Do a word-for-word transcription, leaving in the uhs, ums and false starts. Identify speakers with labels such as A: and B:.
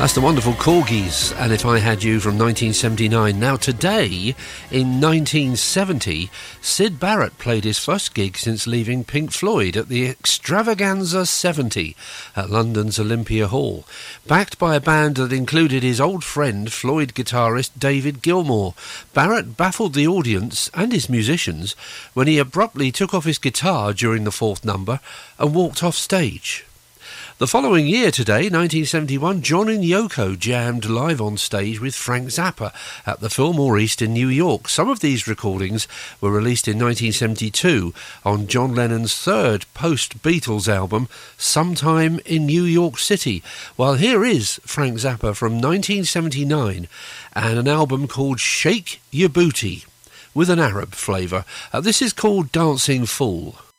A: That's the wonderful Corgis, and If I Had You from nineteen seventy-nine. Now today, in nineteen seventy, Syd Barrett played his first gig since leaving Pink Floyd at the Extravaganza seventy at London's Olympia Hall, backed by a band that included his old friend Floyd guitarist David Gilmour. Barrett baffled the audience and his musicians when he abruptly took off his guitar during the fourth number and walked off stage. The following year today, nineteen seventy-one, John and Yoko jammed live on stage with Frank Zappa at the Fillmore East in New York. Some of these recordings were released in nineteen seventy-two on John Lennon's third post-Beatles album, Sometime in New York City. While here is Frank Zappa from nineteen seventy-nine and an album called Shake Your Booty with an Arab flavour. Uh, this is called Dancing Fool.